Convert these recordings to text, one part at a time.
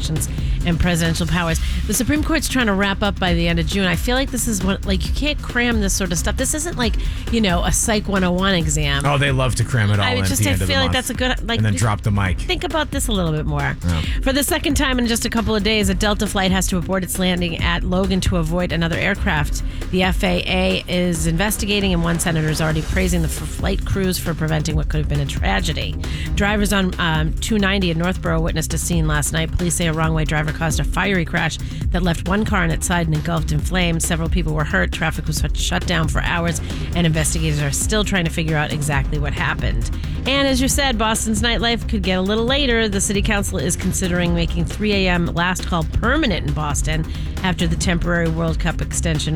elections and presidential powers. The Supreme Court's trying to wrap up by the end of June. I feel like this is what, like, you can't cram this sort of stuff. This isn't like, a Psych 101 exam. Oh, they love to cram it all in at the end of the month. I feel like that's a good, and then drop the mic. Think about this a little bit more. Yeah. For the second time in just a couple of days, a Delta flight has to abort its landing at Logan to avoid another aircraft. The FAA is investigating, and one senator is already praising the flight crews for preventing what could have been a tragedy. Drivers on 290 in Northborough witnessed a scene last night. Police say a wrong-way driver caused a fiery crash that left one car on its side and engulfed in flames. Several people were hurt. Traffic was shut down for hours, and investigators are still trying to figure out exactly what happened. And as you said, Boston's nightlife could get a little later. The city council is considering making 3 a.m. last call permanent in Boston after the temporary World Cup extension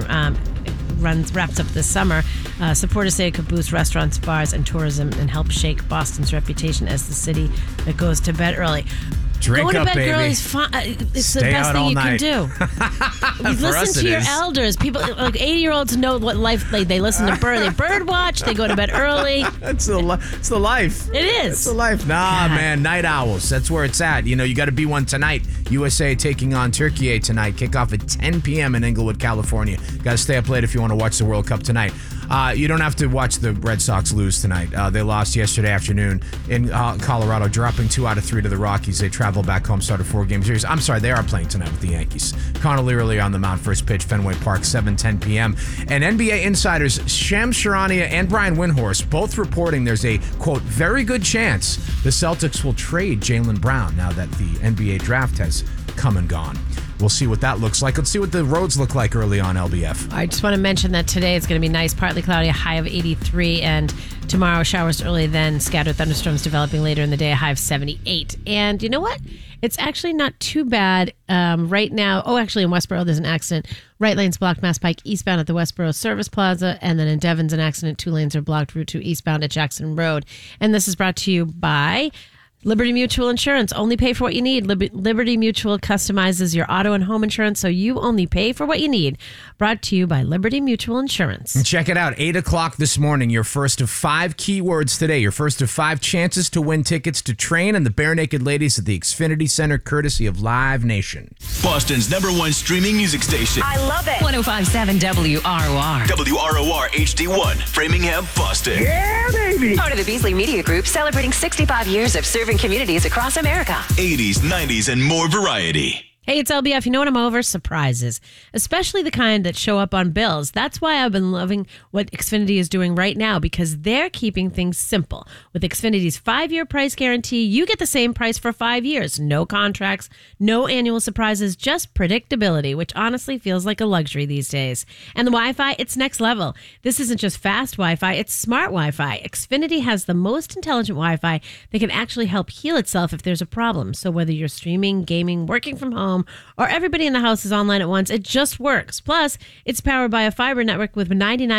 wraps up this summer. Supporters say it could boost restaurants, bars, and tourism and help shake Boston's reputation as the city that goes to bed early. Drink Going up, to bed baby. early is fun. It's Stay the best out thing all you night. can do. Listen to your elders. People like 80-year-olds know what life like. They listen to they bird watch. They go to bed early. It's the life. It is. It's the life. Nah, God. man. Night owls. That's where it's at. You got to be one tonight. USA taking on Turkey tonight. Kickoff at 10 p.m. in Inglewood, California. Got to stay up late if you want to watch the World Cup tonight. You don't have to watch the Red Sox lose tonight. They lost yesterday afternoon in Colorado, dropping 2 out of 3 to the Rockies. They travel back home, start a 4-game series. I'm sorry, they are playing tonight with the Yankees. Connor Leary on the mound, first pitch, Fenway Park, 7:10 p.m. And NBA insiders Shams Charania and Brian Windhorst both reporting there's a, quote, very good chance the Celtics will trade Jaylen Brown now that the NBA draft has come and gone. We'll see what that looks like. Let's see what the roads look like early on, LBF. I just want to mention that today it's going to be nice, partly cloudy, a high of 83, and tomorrow showers early, then scattered thunderstorms developing later in the day, a high of 78. And you know what? It's actually not too bad right now. Oh, actually, in Westboro, there's an accident. Right lane's blocked Mass Pike eastbound at the Westboro Service Plaza, and then in Devon's an accident. 2 lanes are blocked Route 2 eastbound at Jackson Road. And this is brought to you by Liberty Mutual Insurance. Only pay for what you need. Liberty Mutual customizes your auto and home insurance, so you only pay for what you need. Brought to you by Liberty Mutual Insurance. And check it out. 8 o'clock this morning, your first of 5 keywords today. Your first of 5 chances to win tickets to Train and the Bare Naked Ladies at the Xfinity Center, courtesy of Live Nation. Boston's #1 streaming music station. I love it. 105.7 WROR. WROR HD1, Framingham, Boston. Yeah, baby. Part of the Beasley Media Group, celebrating 65 years of serving communities across America. 80s, 90s, and more variety. Hey, it's LBF. You know what I'm over? Surprises, especially the kind that show up on bills. That's why I've been loving what Xfinity is doing right now, because they're keeping things simple. With Xfinity's 5-year price guarantee, you get the same price for 5 years. No contracts, no annual surprises, just predictability, which honestly feels like a luxury these days. And the Wi-Fi, it's next level. This isn't just fast Wi-Fi, it's smart Wi-Fi. Xfinity has the most intelligent Wi-Fi that can actually help heal itself if there's a problem. So whether you're streaming, gaming, working from home, or everybody in the house is online at once, it just works. Plus, it's powered by a fiber network with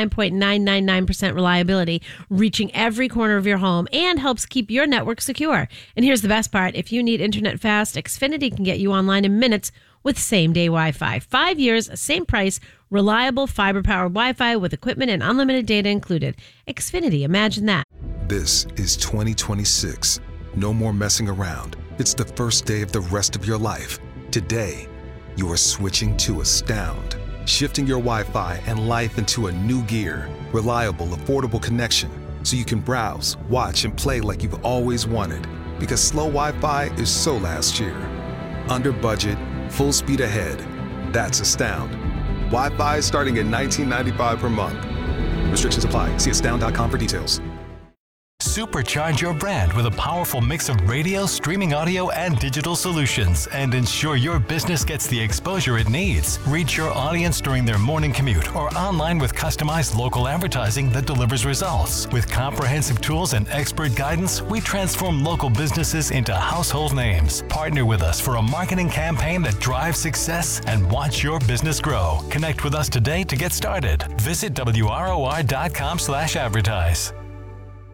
99.999% reliability, reaching every corner of your home, and helps keep your network secure. And here's the best part. If you need internet fast, Xfinity can get you online in minutes with same-day Wi-Fi. 5 years, same price, reliable fiber-powered Wi-Fi with equipment and unlimited data included. Xfinity, imagine that. This is 2026. No more messing around. It's the first day of the rest of your life. Today, you are switching to Astound, shifting your Wi-Fi and life into a new gear. Reliable, affordable connection, so you can browse, watch, and play like you've always wanted. Because slow Wi-Fi is so last year. Under budget, full speed ahead. That's Astound. Wi-Fi starting at $19.95 per month. Restrictions apply. See astound.com for details. Supercharge your brand with a powerful mix of radio, streaming audio, and digital solutions, and ensure your business gets the exposure it needs. Reach your audience during their morning commute or online with customized local advertising that delivers results. With comprehensive tools and expert guidance, we transform local businesses into household names. Partner with us for a marketing campaign that drives success and watch your business grow. Connect with us today to get started. Visit WROR.com/advertise.